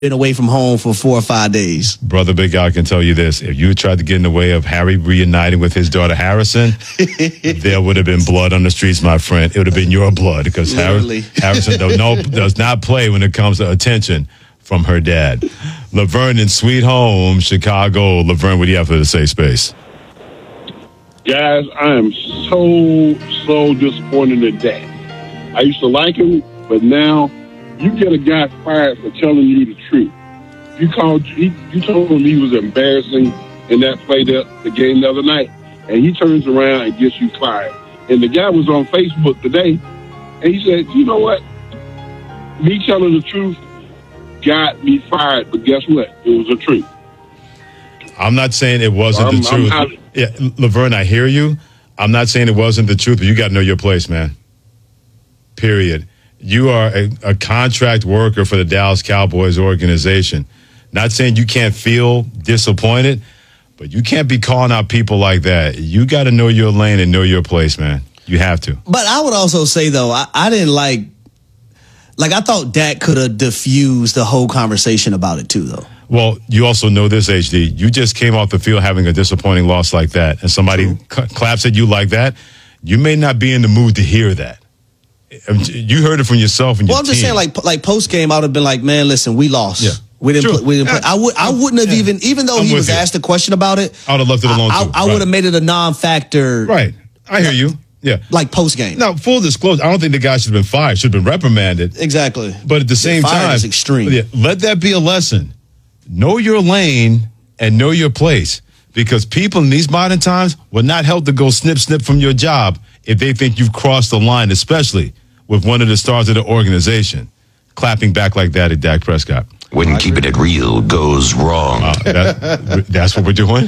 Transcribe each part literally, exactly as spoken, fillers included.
been away from home for four or five days. Brother Big Al can tell you this. If you tried to get in the way of Harry reuniting with his daughter Harrison, there would have been blood on the streets, my friend. It would have been your blood because Harry, Harrison does, no, does not play when it comes to attention from her dad. Laverne in Sweet Home, Chicago. Laverne, what do you have for the safe space? Guys, I am so, so disappointed in Dak. I used to like him, but now you get a guy fired for telling you the truth. You called, he, you told him he was embarrassing in that play, the, the game the other night, and he turns around and gets you fired. And the guy was on Facebook today, and he said, you know what? Me telling the truth got me fired, but guess what? It was the truth. I'm not saying it wasn't I'm, the truth. I'm, yeah, Laverne, I hear you. I'm not saying it wasn't the truth, but you got to know your place, man. Period. You are a, a contract worker for the Dallas Cowboys organization. Not saying you can't feel disappointed, but you can't be calling out people like that. You got to know your lane and know your place, man. You have to. But I would also say, though, I, I didn't like, like, I thought Dak could have diffused the whole conversation about it, too, though. Well, you also know this, H D. You just came off the field having a disappointing loss like that, and somebody cl- claps at you like that. You may not be in the mood to hear that. You heard it from yourself and your Well, I'm just team. saying, like, like post game, I would have been like, man, listen, we lost. Yeah. We didn't. True. Play, we didn't play. I would. I wouldn't have yeah. even. Even though I'm he with was you. asked a question about it, I would have left it alone. I, too. I, I right. would have made it a non-factor. Right. I hear you. Yeah. Like post game. Now, full disclosure, I don't think the guy should have been fired. Should have been reprimanded. Exactly. But at the same Fired time, is extreme. Yeah, let that be a lesson. Know your lane and know your place, because people in these modern times will not help to go snip snip from your job if they think you've crossed the line, especially with one of the stars of the organization clapping back like that at Dak Prescott. When keeping it real goes wrong. Uh, that, that's what we're doing?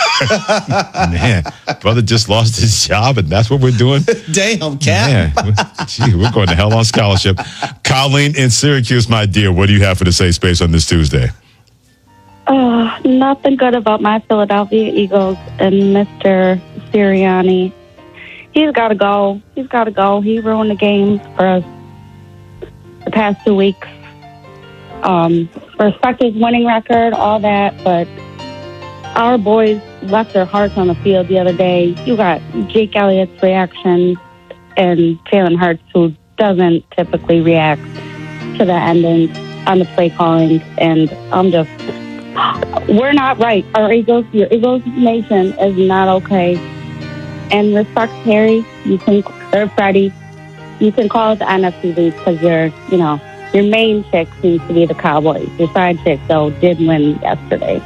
Man, brother just lost his job, and that's what we're doing? Damn, Cap. Man, gee, we're going to hell on scholarship. Colleen in Syracuse, my dear, what do you have for the safe space on this Tuesday? Uh, nothing good about my Philadelphia Eagles and Mister Sirianni. He's got to go. He's got to go. He ruined the game for us the past two weeks. Um, respect his winning record, all that, but our boys left their hearts on the field the other day. You got Jake Elliott's reaction and Jalen Hurts, who doesn't typically react to the ending on the play calling, and I'm just, we're not right. Our Eagles, your Eagles nation is not okay. And respect Harry, you can, or Freddie, you can call it the N F C lead because you're, you know, your main chick seems to be the Cowboys. Your side chick, though, did win yesterday.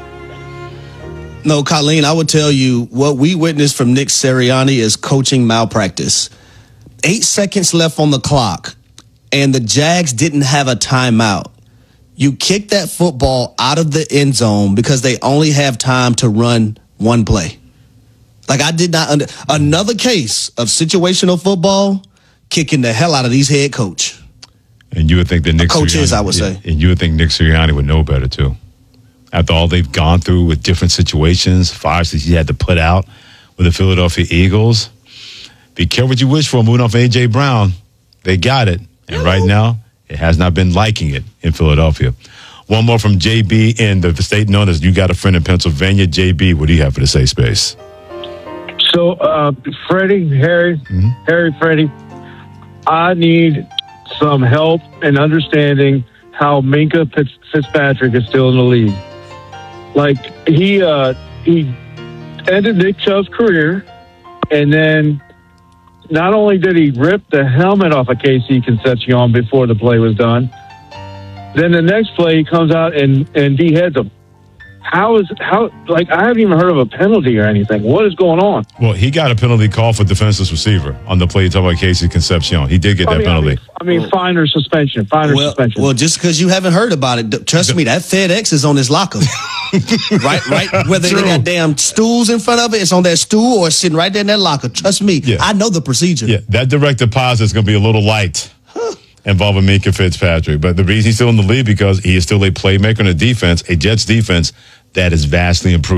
No, Colleen, I would tell you what we witnessed from Nick Sirianni is coaching malpractice. Eight seconds left on the clock, and the Jags didn't have a timeout. You kick that football out of the end zone because they only have time to run one play. Like, I did not under another case of situational football kicking the hell out of these head coach. And you would think that Nick coaches, Sirianni, I would say. And you would think Nick Sirianni would know better, too. After all they've gone through with different situations, fires that he had to put out with the Philadelphia Eagles. Be careful what you wish for moving off A J. Brown. They got it. And right now, it has not been liking it in Philadelphia. One more from J B in the state known as You Got a Friend in Pennsylvania. J B, what do you have for the safe space? So, uh, Freddie, Harry, mm-hmm. Harry, Freddie, I need some help in understanding how Minkah Fitz- Fitzpatrick is still in the league. Like, he uh, he ended Nick Chubb's career, and then not only did he rip the helmet off of K C Concepcion before the play was done, then the next play he comes out and, and beheads him. How is, how, like, I haven't even heard of a penalty or anything. What is going on? Well, he got a penalty call for defenseless receiver on the play you talk about Casey Concepcion. He did get that I mean, penalty. I mean, I mean well, fine or suspension. Fine or well, suspension. Well, just because you haven't heard about it, trust me, that FedEx is on his locker. right, right. Whether True. they got damn stools in front of it, it's on that stool or it's sitting right there in that locker. Trust me, yeah. I know the procedure. Yeah, that direct deposit is going to be a little light. Involving Minkah Fitzpatrick. But the reason he's still in the league because he is still a playmaker in a defense, a Jets defense that is vastly improved.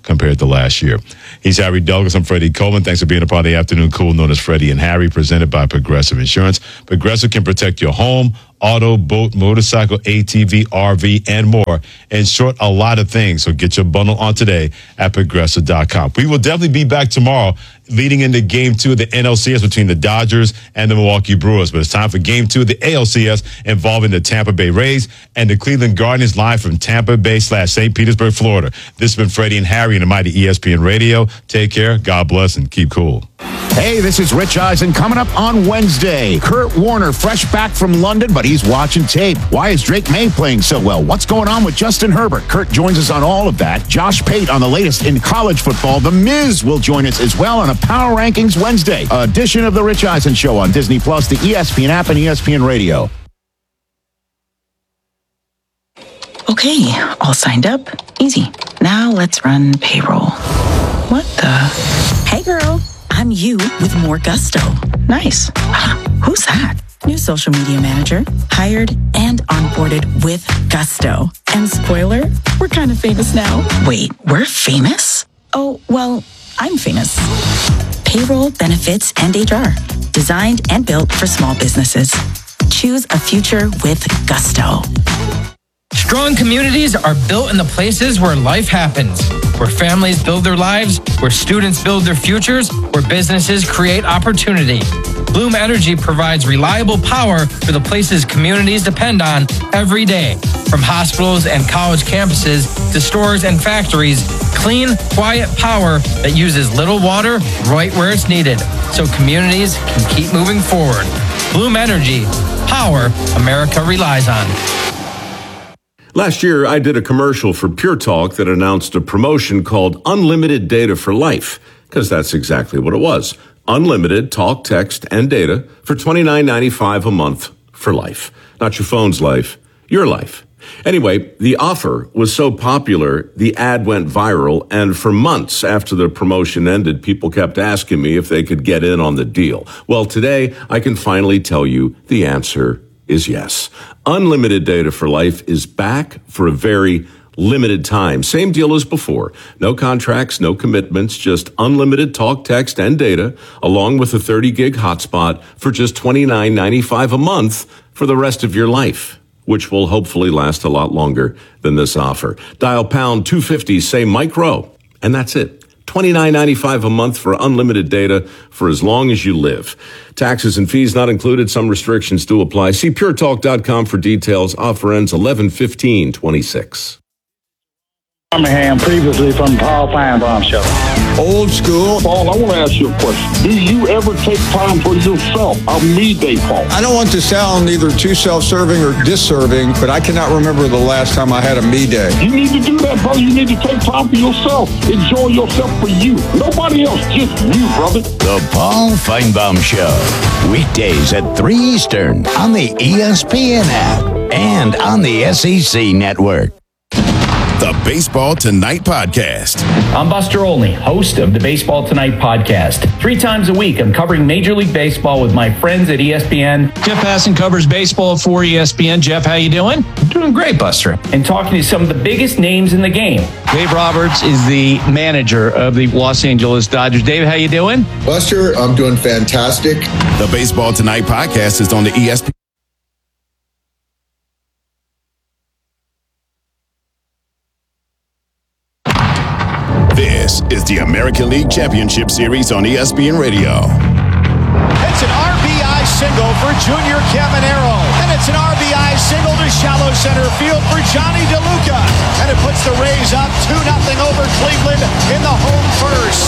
compared to last year. He's Harry Douglas. I'm Freddie Coleman. Thanks for being a part of the Afternoon Cool, known as Freddie and Harry, presented by Progressive Insurance. Progressive can protect your home, auto, boat, motorcycle, A T V, R V, and more. In short, a lot of things. So get your bundle on today at progressive dot com. We will definitely be back tomorrow leading into game two of the N L C S between the Dodgers and the Milwaukee Brewers. But it's time for game two of the A L C S involving the Tampa Bay Rays and the Cleveland Guardians, live from Tampa Bay slash Saint Petersburg, Florida. This has been Freddie and Harry and the mighty E S P N Radio. Take care, God bless, and keep cool. Hey, this is Rich Eisen. Coming up on Wednesday, Kurt Warner, fresh back from London, but he's watching tape. Why is Drake May playing so well? What's going on with Justin Herbert? Kurt joins us on all of that. Josh Pate on the latest in college football. The Miz will join us as well on a Power Rankings Wednesday edition of the Rich Eisen Show on Disney Plus, the E S P N app, and E S P N Radio. Okay, all signed up. Easy. Now let's run payroll. What the? Hey, girl. I'm you with more gusto. Nice. Who's that? New social media manager. Hired and onboarded with gusto. And spoiler, we're kind of famous now. Wait, we're famous? Oh, well, I'm famous. Payroll, benefits, and H R. Designed and built for small businesses. Choose a future with gusto. Strong communities are built in the places where life happens, where families build their lives, where students build their futures, where businesses create opportunity. Bloom Energy provides reliable power for the places communities depend on every day. From hospitals and college campuses to stores and factories, clean, quiet power that uses little water right where it's needed, so communities can keep moving forward. Bloom Energy, power America relies on. Last year, I did a commercial for Pure Talk that announced a promotion called Unlimited Data for Life, because that's exactly what it was. Unlimited talk, text, and data for twenty-nine ninety-five a month for life. Not your phone's life, your life. Anyway, the offer was so popular, the ad went viral, and for months after the promotion ended, people kept asking me if they could get in on the deal. Well, today, I can finally tell you the answer is yes. Unlimited Data for Life is back for a very limited time. Same deal as before. No contracts, no commitments, just unlimited talk, text, and data, along with a thirty gig hotspot for just twenty-nine ninety-five a month for the rest of your life, which will hopefully last a lot longer than this offer. Dial pound two fifty, say micro, and that's it. twenty-nine ninety-five a month for unlimited data for as long as you live. Taxes and fees not included. Some restrictions do apply. See pure talk dot com for details. Offer ends eleven fifteen twenty-six. Birmingham, previously from the Paul Feinbaum Show. Old school. Paul, I want to ask you a question. Do you ever take time for yourself? A me day, Paul. I don't want to sound either too self-serving or disserving, but I cannot remember the last time I had a me day. You need to do that, brother. You need to take time for yourself. Enjoy yourself for you. Nobody else, just you, brother. The Paul Feinbaum Show. Weekdays at three Eastern on the E S P N app and on the S E C network. The Baseball Tonight Podcast. I'm Buster Olney, host of the Baseball Tonight Podcast. Three times a week, I'm covering Major League Baseball with my friends at E S P N. Jeff Passan covers baseball for E S P N. Jeff, how you doing? I'm doing great, Buster. And talking to some of the biggest names in the game. Dave Roberts is the manager of the Los Angeles Dodgers. Dave, how you doing? Buster, I'm doing fantastic. The Baseball Tonight Podcast is on the E S P N. This is the American League Championship Series on E S P N Radio. It's an R B I single for Junior Caminero. And it's an R B I single to shallow center field for Johnny DeLuca. And it puts the Rays up two nothing over Cleveland in the home first.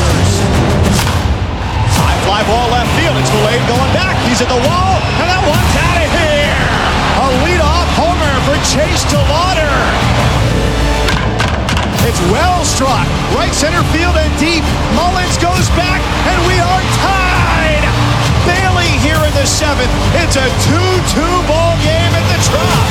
High fly ball left field. It's Vilade going back. He's at the wall. And that one's out of here. A leadoff homer for Chase DeLauder. It's well struck, right center field and deep. Mullins goes back, and we are tied. Bailey here in the seventh. It's a two two ball game at the Trop.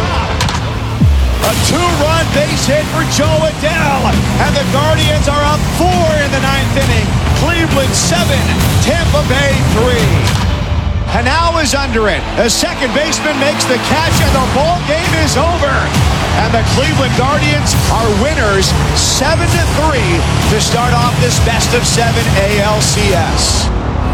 A two-run base hit for Joe Adell, and the Guardians are up four in the ninth inning. Cleveland seven, Tampa Bay three. Hanau is under it. The second baseman makes the catch, and the ball game is over. And the Cleveland Guardians are winners seven to three to start off this best of seven A L C S.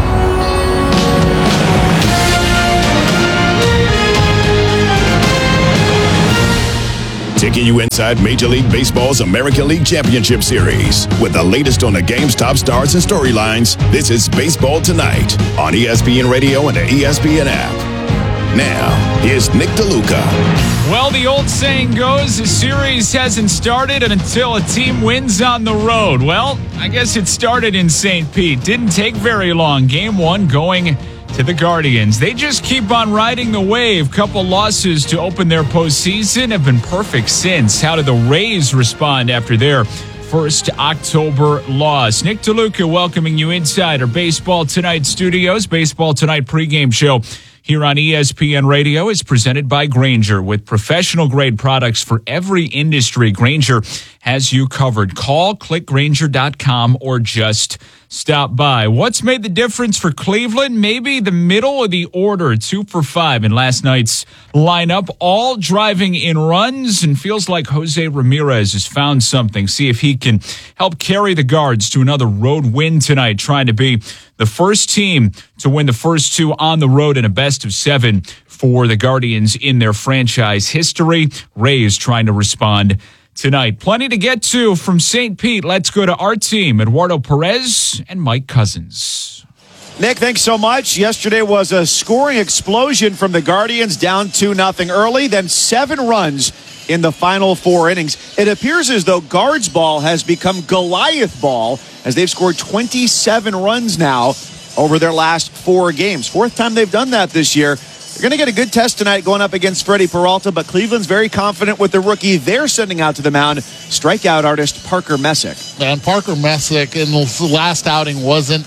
Taking you inside Major League Baseball's American League Championship Series. With the latest on the game's top stars and storylines, this is Baseball Tonight on E S P N Radio and the E S P N app. Now, here's Nick DeLuca. Well, the old saying goes, the series hasn't started until a team wins on the road. Well, I guess it started in Saint Pete. Didn't take very long. Game one going to the Guardians. They just keep on riding the wave. Couple losses to open their postseason have been perfect since. How did the Rays respond after their first October loss? Nick DeLuca welcoming you inside our Baseball Tonight studios. Baseball Tonight pregame show here on E S P N Radio is presented by Grainger. With professional-grade products for every industry, Grainger has you covered. Call, click Grainger dot com, or just stop by. What's made the difference for Cleveland? Maybe the middle of the order, two for five in last night's lineup, all driving in runs, and feels like Jose Ramirez has found something. See if he can help carry the Guards to another road win tonight, trying to be the first team to win the first two on the road in a best of seven for the Guardians in their franchise history. Rays trying to respond tonight. Plenty to get to from Saint Pete. Let's go to our team, Eduardo Perez and Mike Cousins. Nick, thanks so much. Yesterday was a scoring explosion from the Guardians, down two nothing early, then seven runs in the final four innings. It appears as though Guards ball has become Goliath ball, as they've scored twenty-seven runs now over their last four games. Fourth time they've done that this year. They're going to get a good test tonight going up against Freddie Peralta, but Cleveland's very confident with the rookie they're sending out to the mound, strikeout artist Parker Messick. And Parker Messick in the last outing wasn't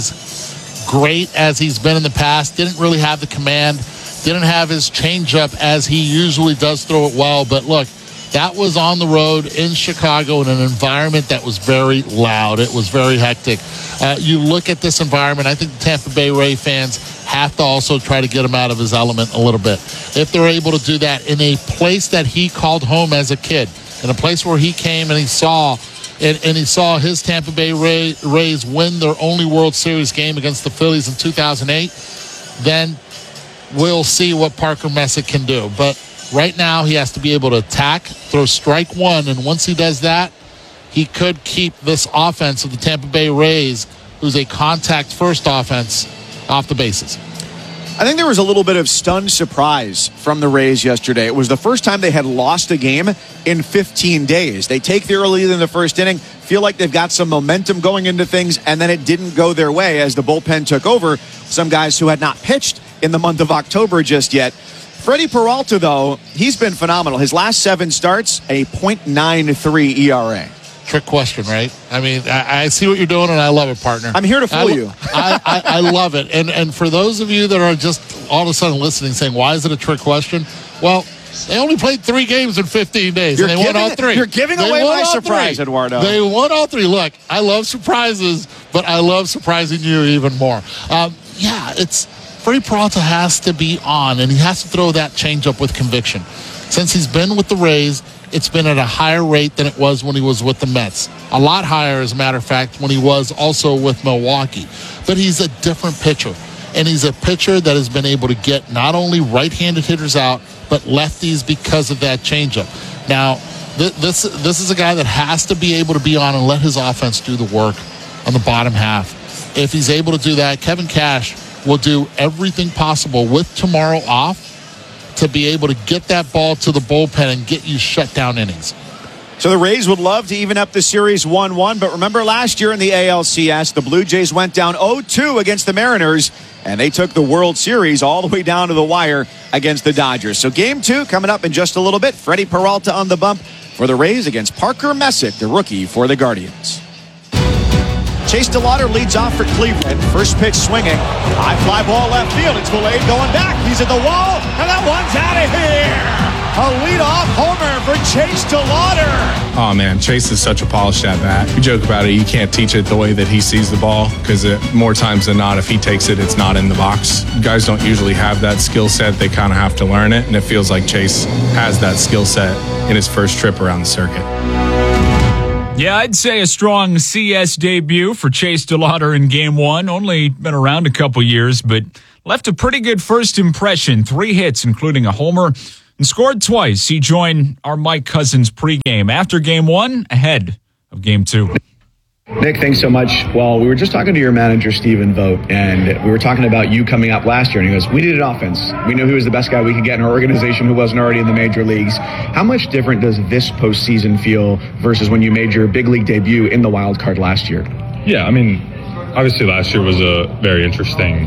as great as he's been in the past. Didn't really have the command. Didn't have his changeup as he usually does throw it well. But look, that was on the road in Chicago in an environment that was very loud. It was very hectic. Uh, you look at this environment, I think the Tampa Bay Ray fans have to also try to get him out of his element a little bit. If they're able to do that in a place that he called home as a kid, in a place where he came and he saw and, and he saw his Tampa Bay Ray, Rays win their only World Series game against the Phillies in two thousand eight, then we'll see what Parker Messick can do. But right now, he has to be able to attack, throw strike one, and once he does that, he could keep this offense of the Tampa Bay Rays, who's a contact-first offense, off the bases. I think there was a little bit of stunned surprise from the Rays yesterday. It was the first time they had lost a game in fifteen days. They take the early lead in the first inning, feel like they've got some momentum going into things, and then it didn't go their way as the bullpen took over. Some guys who had not pitched in the month of October just yet. Freddie Peralta, though, he's been phenomenal. His last seven starts, a point nine three E R A. Trick question, right? I mean, I, I see what you're doing, and I love it, partner. I'm here to fool I, you. I, I, I love it. And and for those of you that are just all of a sudden listening, saying, why is it a trick question? Well, they only played three games in fifteen days, You're and they giving, won all three. You're giving they away my surprise, three. Eduardo. They won all three. Look, I love surprises, but I love surprising you even more. Um, yeah, it's Freddie Peralta has to be on, and he has to throw that changeup with conviction. Since he's been with the Rays, it's been at a higher rate than it was when he was with the Mets. A lot higher, as a matter of fact, when he was also with Milwaukee. But he's a different pitcher. And he's a pitcher that has been able to get not only right-handed hitters out, but lefties because of that changeup. Now, th- this this is a guy that has to be able to be on and let his offense do the work on the bottom half. If he's able to do that, Kevin Cash will do everything possible with tomorrow off to be able to get that ball to the bullpen and get you shut down innings. So the Rays would love to even up the series one one, but remember last year in the A L C S, the Blue Jays went down oh two against the Mariners, and they took the World Series all the way down to the wire against the Dodgers. So game two coming up in just a little bit. Freddie Peralta on the bump for the Rays against Parker Messick, the rookie for the Guardians. Chase DeLauder leads off for Cleveland. First pitch swinging. High fly ball left field. It's Vilade going back. He's at the wall, and that one's out of here. A leadoff homer for Chase DeLauder. Oh, man, Chase is such a polished at-bat. We joke about it. You can't teach it the way that he sees the ball because more times than not, if he takes it, it's not in the box. Guys don't usually have that skill set. They kind of have to learn it, and it feels like Chase has that skill set in his first trip around the circuit. Yeah, I'd say a strong C S debut for Chase DeLauder in game one. Only been around a couple years, but left a pretty good first impression. Three hits, including a homer, and scored twice. He joined our Mike Cousins pregame after game one, ahead of game two. Nick, thanks so much. Well, we were just talking to your manager, Stephen Vogt, and we were talking about you coming up last year, and he goes, we needed offense. We knew he was the best guy we could get in our organization who wasn't already in the major leagues. How much different does this postseason feel versus when you made your big league debut in the wild card last year? Yeah, I mean, obviously last year was a very interesting,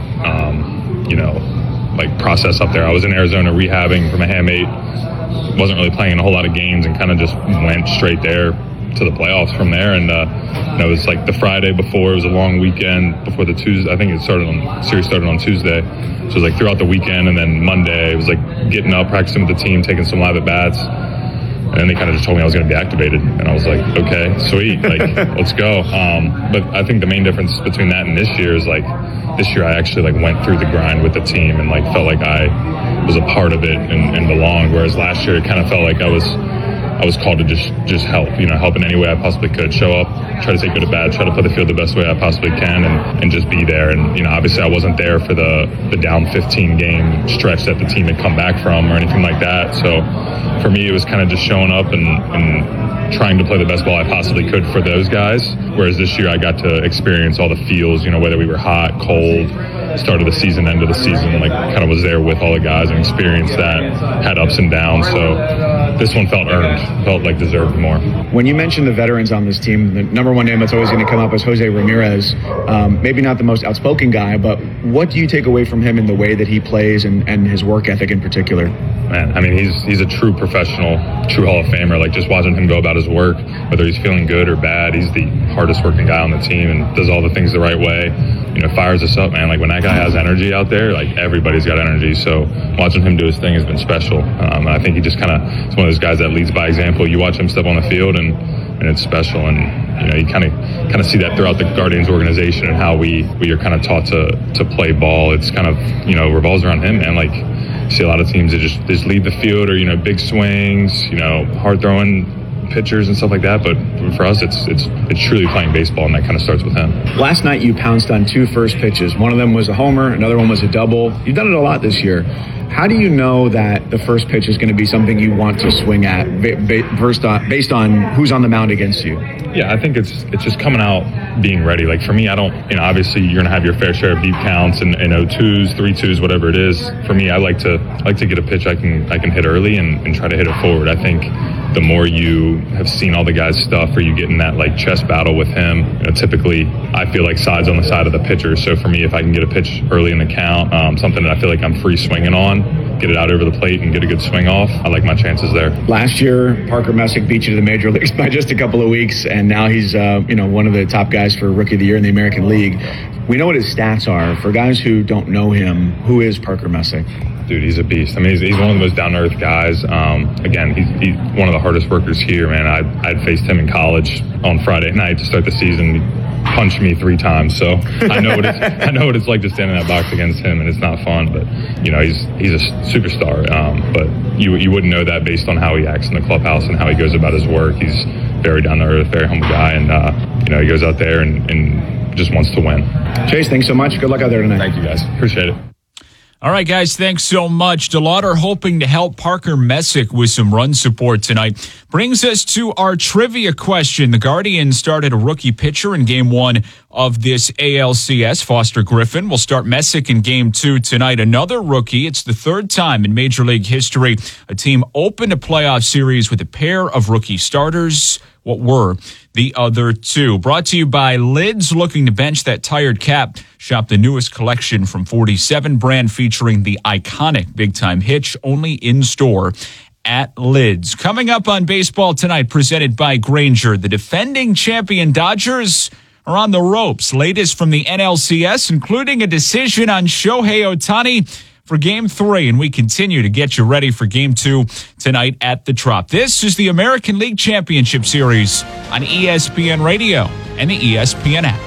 um, you know, like process up there. I was in Arizona rehabbing from a hamate, wasn't really playing in a whole lot of games, and kind of just went straight there to the playoffs from there. And uh, you know, it was like the Friday before, it was a long weekend before the Tuesday. I think it started on series started on Tuesday, so it was like throughout the weekend. And then Monday, it was like getting up, practicing with the team, taking some live at bats. And then they kind of just told me I was going to be activated, and I was like, okay, sweet, like let's go. Um, but I think the main difference between that and this year is like this year I actually like went through the grind with the team and like felt like I was a part of it and, and belonged. Whereas last year it kind of felt like I was. I was called to just just help, you know, help in any way I possibly could. Show up, try to take good or bad, try to play the field the best way I possibly can, and, and just be there. And, you know, obviously I wasn't there for the, the down fifteen game stretch that the team had come back from or anything like that. So for me, it was kind of just showing up and, and trying to play the best ball I possibly could for those guys. Whereas this year I got to experience all the feels, you know, whether we were hot, cold, start of the season, end of the season, like kind of was there with all the guys and experienced that, had ups and downs. So this one felt earned, felt like deserved more. When you mentioned the veterans on this team, the number one name that's always going to come up is Jose Ramirez. Um, maybe not the most outspoken guy, but what do you take away from him in the way that he plays and, and his work ethic in particular? Man, I mean, he's he's a true professional, true Hall of Famer. Like just watching him go about his work, whether he's feeling good or bad, he's the hardest working guy on the team and does all the things the right way. You know, fires us up, man. Like when that guy has energy out there, like everybody's got energy. So watching him do his thing has been special. Um, I think he just kind of is one of those guys that leads by example. You watch him step on the field and, and it's special. And, you know, you kind of kind of see that throughout the Guardians organization and how we, we are kind of taught to, to play ball. It's kind of, you know, revolves around him, man. Like you see a lot of teams that just, just lead the field or, you know, big swings, you know, hard throwing pitchers and stuff like that, but for us it's it's it's truly playing baseball, and that kind of starts with him. Last night you pounced on two first pitches. One of them was a homer, another one was a double. You've done it a lot this year. How do you know that the first pitch is going to be something you want to swing at based on, based on who's on the mound against you? Yeah, I think it's it's just coming out being ready. Like for me, I don't, you know, obviously you're going to have your fair share of beep counts and, and oh twos, three twos, whatever it is. For me, I like to I like to get a pitch I can I can hit early and, and try to hit it forward. I think the more you have seen all the guys' stuff or you get in that like chest battle with him, you know, typically I feel like side's on the side of the pitcher. So for me, if I can get a pitch early in the count, um, something that I feel like I'm free swinging on, get it out over the plate and get a good swing off, I like my chances there. Last year, Parker Messick beat you to the major leagues by just a couple of weeks, and now he's uh, you know one of the top guys for Rookie of the Year in the American League. We know what his stats are. For guys who don't know him, who is Parker Messick? Dude, he's a beast. I mean, he's, he's one of the most down-to-earth guys. Um, again, he's, he's one of the hardest workers here, man. I I'd faced him in college on Friday night to start the season. He punched me three times, so I know what it's I know what it's like to stand in that box against him, and it's not fun. But you know, he's he's a superstar. Um, but you you wouldn't know that based on how he acts in the clubhouse and how he goes about his work. He's very down-to-earth, very humble guy, and uh, you know, he goes out there and, and just wants to win. Chase, thanks so much. Good luck out there tonight. Thank you, guys. Appreciate it. All right, guys, thanks so much. DeLauder hoping to help Parker Messick with some run support tonight. Brings us to our trivia question. The Guardians started a rookie pitcher in game one of this A L C S. Foster Griffin will start Messick in game two tonight. Another rookie. It's the third time in Major League history a team opened a playoff series with a pair of rookie starters. What were the other two? Brought to you by Lids, looking to bench that tired cap. Shop the newest collection from forty-seven brand featuring the iconic big-time hitch, only in store at Lids. Coming up on Baseball Tonight, presented by Grainger, the defending champion Dodgers are on the ropes. Latest from the N L C S, including a decision on Shohei Ohtani for Game three, and we continue to get you ready for Game two tonight at the Trop. This is the American League Championship Series on E S P N Radio and the E S P N app.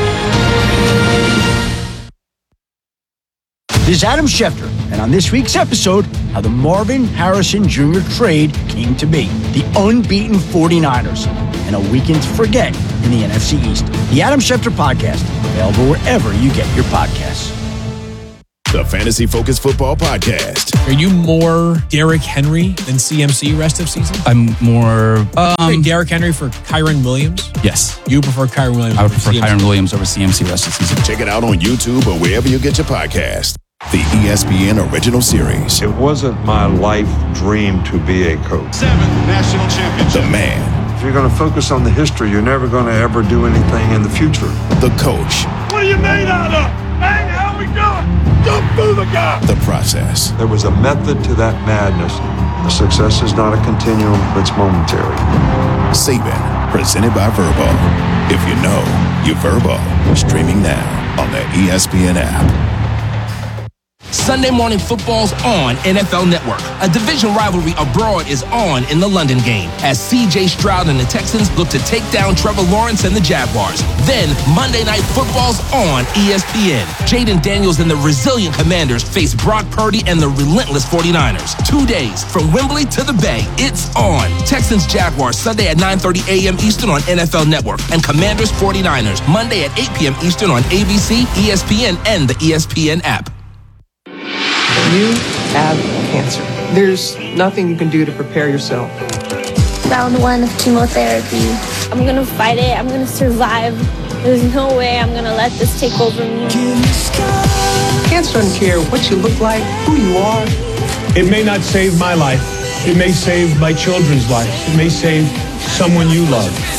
This is Adam Schefter, and on this week's episode, how the Marvin Harrison Junior trade came to be, the unbeaten forty-niners, and a weekend to forget in the N F C East. The Adam Schefter Podcast, available wherever you get your podcasts. The Fantasy Focus Football Podcast. Are you more Derrick Henry than C M C rest of season? I'm more... Um, Derrick Henry for Kyron Williams? Yes. You prefer Kyron Williams I would over prefer C M C? Kyron Williams over C M C rest of season. Check it out on YouTube or wherever you get your podcast. The E S P N Original Series. It wasn't my life dream to be a coach. Seventh national championship. The man. If you're going to focus on the history, you're never going to ever do anything in the future. The coach. What are you made out of? Hey, how we doing? Jump through the guy. The process. There was a method to that madness. The success is not a continuum, it's momentary. Saban, presented by Verbo. If you know, you're Verbo. Streaming now on the E S P N app. Sunday Morning Football's on N F L Network. A division rivalry abroad is on in the London game as C J Stroud and the Texans look to take down Trevor Lawrence and the Jaguars. Then Monday Night Football's on E S P N. Jaden Daniels and the resilient Commanders face Brock Purdy and the relentless forty-niners. Two days from Wembley to the Bay. It's on. Texans Jaguars Sunday at nine thirty a.m. Eastern on N F L Network, and Commanders forty-niners Monday at eight p.m. Eastern on A B C, E S P N, and the E S P N app. You have cancer. There's nothing you can do to prepare yourself. Round one of chemotherapy. I'm gonna fight it. I'm gonna survive. There's no way I'm gonna let this take over me. Cancer doesn't care what you look like, who you are. It may not save my life. It may save my children's lives. It may save someone you love.